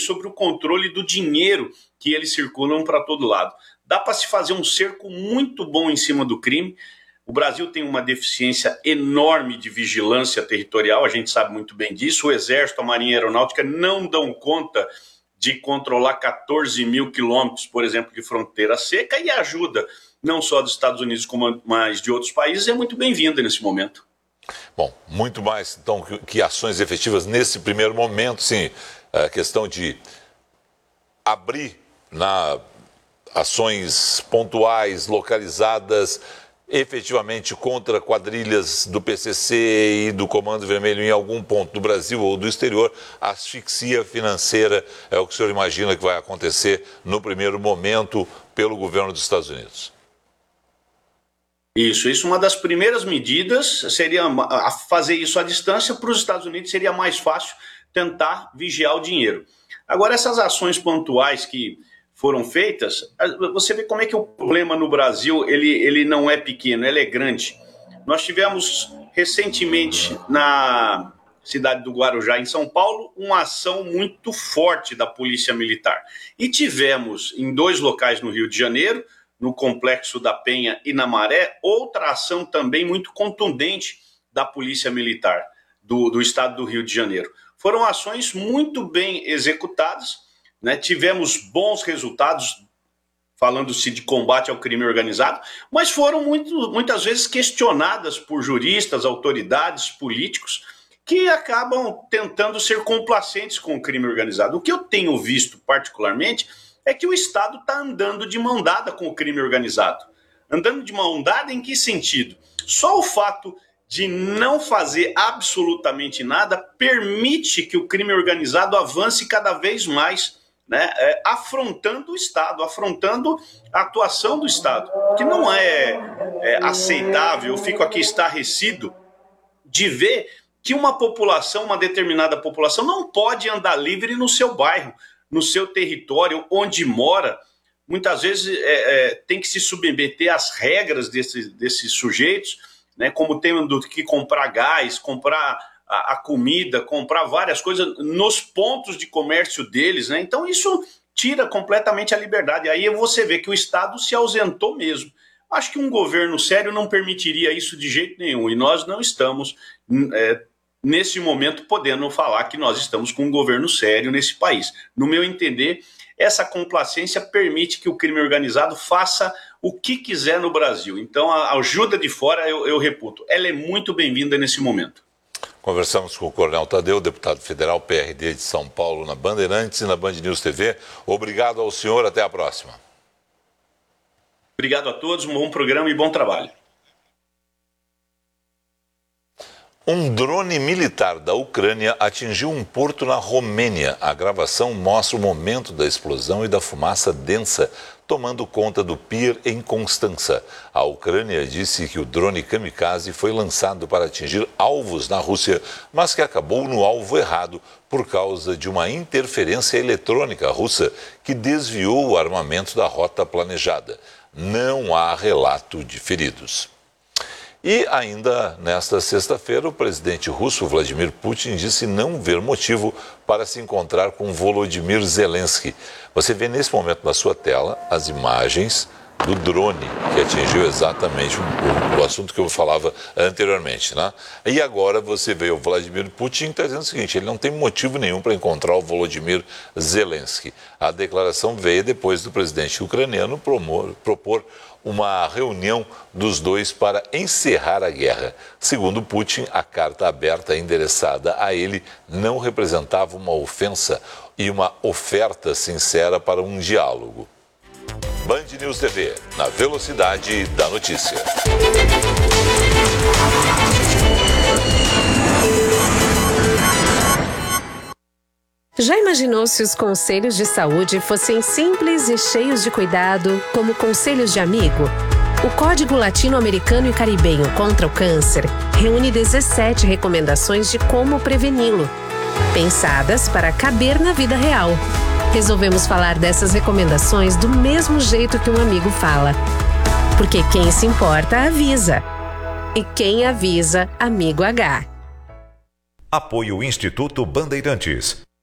sobre o controle do dinheiro que eles circulam para todo lado. Dá para se fazer um cerco muito bom em cima do crime. O Brasil tem uma deficiência enorme de vigilância territorial, a gente sabe muito bem disso. O Exército, a Marinha e a Aeronáutica não dão conta de controlar 14 mil quilômetros, por exemplo, de fronteira seca, e a ajuda não só dos Estados Unidos, mas de outros países, é muito bem-vinda nesse momento. Bom, muito mais, então, que ações efetivas nesse primeiro momento, sim, a questão de abrir ações pontuais, localizadas, efetivamente contra quadrilhas do PCC e do Comando Vermelho em algum ponto do Brasil ou do exterior. A asfixia financeira é o que o senhor imagina que vai acontecer no primeiro momento pelo governo dos Estados Unidos? Isso, uma das primeiras medidas seria fazer isso à distância. Para os Estados Unidos seria mais fácil tentar vigiar o dinheiro. Agora, essas ações pontuais que foram feitas, você vê como é que o problema no Brasil ele não é pequeno, ele é grande. Nós tivemos recentemente na cidade do Guarujá, em São Paulo, uma ação muito forte da Polícia Militar. E tivemos em 2 locais no Rio de Janeiro, no Complexo da Penha e na Maré, outra ação também muito contundente da Polícia Militar do estado do Rio de Janeiro. Foram ações muito bem executadas, né? Tivemos bons resultados, falando-se de combate ao crime organizado, mas foram muitas vezes questionadas por juristas, autoridades, políticos, que acabam tentando ser complacentes com o crime organizado. O que eu tenho visto particularmente é que o Estado está andando de mão dada com o crime organizado. Andando de mão dada em que sentido? Só o fato de não fazer absolutamente nada permite que o crime organizado avance cada vez mais, né, afrontando o Estado, afrontando a atuação do Estado, que não é aceitável. Eu fico aqui estarrecido de ver que uma população, uma determinada população, não pode andar livre no seu bairro, no seu território, onde mora. Muitas vezes tem que se submeter às regras desses sujeitos, né, como tendo que comprar gás, comprar a comida, comprar várias coisas nos pontos de comércio deles, né? Então isso tira completamente a liberdade. Aí você vê que o Estado se ausentou mesmo. Acho que um governo sério não permitiria isso de jeito nenhum, e nós não estamos, nesse momento, podendo falar que nós estamos com um governo sério nesse país. No meu entender, essa complacência permite que o crime organizado faça o que quiser no Brasil. Então, a ajuda de fora, eu reputo, ela é muito bem-vinda nesse momento. Conversamos com o Coronel Tadeu, deputado federal PRD de São Paulo, na Bandeirantes e na Band News TV. Obrigado ao senhor, até a próxima. Obrigado a todos, um bom programa e bom trabalho. Um drone militar da Ucrânia atingiu um porto na Romênia. A gravação mostra o momento da explosão e da fumaça densa tomando conta do pier em Constança. A Ucrânia disse que o drone kamikaze foi lançado para atingir alvos na Rússia, mas que acabou no alvo errado por causa de uma interferência eletrônica russa que desviou o armamento da rota planejada. Não há relato de feridos. E ainda nesta sexta-feira, o presidente russo Vladimir Putin disse não ver motivo para se encontrar com Volodymyr Zelensky. Você vê nesse momento na sua tela as imagens do drone que atingiu exatamente o assunto que eu falava anteriormente, né? E agora você vê o Vladimir Putin está dizendo o seguinte: ele não tem motivo nenhum para encontrar o Volodymyr Zelensky. A declaração veio depois do presidente ucraniano propor uma reunião dos dois para encerrar a guerra. Segundo Putin, a carta aberta endereçada a ele não representava uma ofensa e uma oferta sincera para um diálogo. Band News TV, na velocidade da notícia. Já imaginou se os conselhos de saúde fossem simples e cheios de cuidado, como conselhos de amigo? O Código Latino-Americano e Caribenho contra o Câncer reúne 17 recomendações de como preveni-lo, pensadas para caber na vida real. Resolvemos falar dessas recomendações do mesmo jeito que um amigo fala. Porque quem se importa, avisa. E quem avisa, amigo H. Apoio Instituto Bandeirantes.